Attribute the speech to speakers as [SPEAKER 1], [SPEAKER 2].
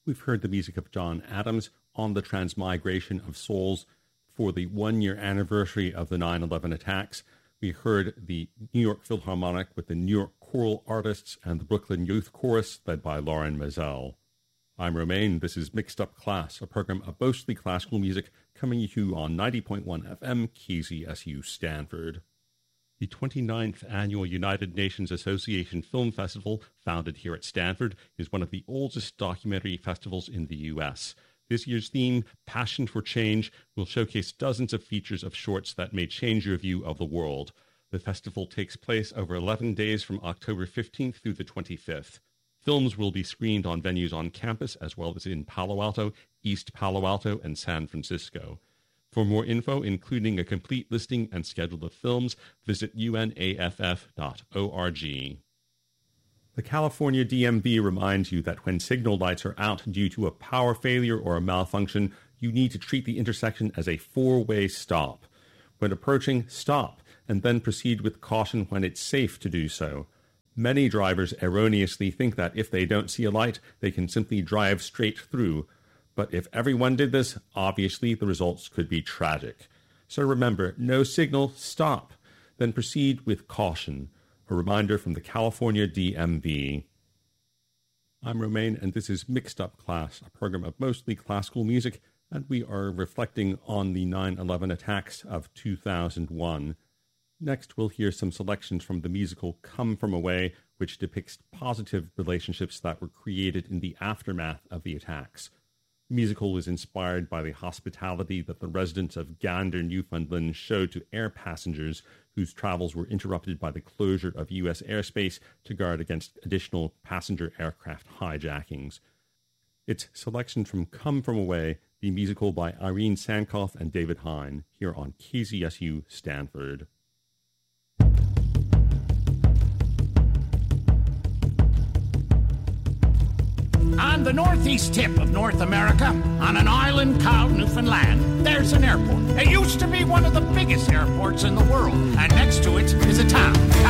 [SPEAKER 1] We've heard the music of John Adams on the Transmigration of Souls for the one-year anniversary of the 9/11 attacks. We heard the New York Philharmonic with the New York Choral Artists and the Brooklyn Youth Chorus led by Lauren Mazel. I'm Romain. This is Mixed Up Class, a program of mostly classical music coming to you on 90.1 FM KZSU Stanford. The 29th Annual United Nations Association Film Festival, founded here at Stanford, is one of the oldest documentary festivals in the U.S. This year's theme, Passion for Change, will showcase dozens of features of shorts that may change your view of the world. The festival takes place over 11 days from October 15th through the 25th. Films will be screened on venues on campus as well as in Palo Alto, East Palo Alto, and San Francisco. For more info, including a complete listing and schedule of films, visit unaff.org. The California DMV reminds you that when signal lights are out due to a power failure or a malfunction, you need to treat the intersection as a four-way stop. When approaching, stop, and then proceed with caution when it's safe to do so. Many drivers erroneously think that if they don't see a light, they can simply drive straight through. But if everyone did this, obviously the results could be tragic. So remember, no signal, stop. Then proceed with caution. A reminder from the California DMV. I'm Romain, and this is Mixed Up Class, a program of mostly classical music, and we are reflecting on the 9/11 attacks of 2001. Next, we'll hear some selections from the musical Come From Away, which depicts positive relationships that were created in the aftermath of the attacks. The musical is inspired by the hospitality that the residents of Gander, Newfoundland showed to air passengers whose travels were interrupted by the closure of U.S. airspace to guard against additional passenger aircraft hijackings. It's selection from Come From Away, the musical by Irene Sankoff and David Hine, here on KZSU Stanford.
[SPEAKER 2] On the northeast tip of North America, on an island called Newfoundland, there's an airport. It used to be one of the biggest airports in the world, and next to it is a town